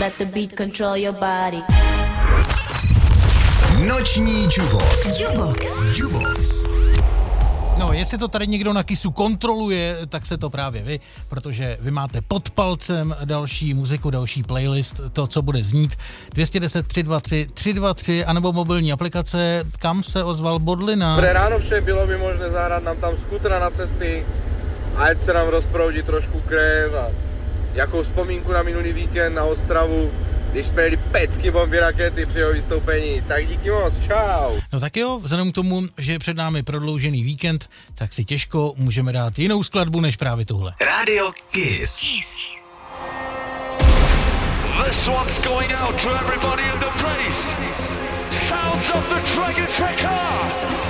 let the beat control your body. Noční Jubox. No, jestli to tady někdo na Kissu kontroluje, tak se to právě vy, protože vy máte pod palcem další muziku, další playlist, to, co bude znít. 210 323 323, anebo mobilní aplikace. Kam se ozval Bodlina? Dobré ráno všem, bylo by možné zahrát nám tam skútra na cesty, ať se nám rozproudí trošku krev a jakou vzpomínku na minulý víkend na Ostravu, když jsme jeli pecky, bomby, rakety při jeho vystoupení. Tak díky moc, čau. No tak jo, vzhledem k tomu, že je před námi prodloužený víkend, tak si těžko můžeme dát jinou skladbu než právě tuhle. Radio Kiss. This one's going out to everybody in the place. Sounds of the Dragon Tracker.